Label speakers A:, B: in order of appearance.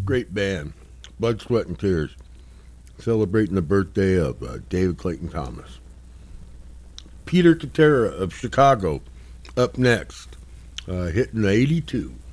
A: Great band. Blood, Sweat, and Tears. Celebrating the birthday of David Clayton Thomas. Peter Cetera of Chicago up next, hitting the 82.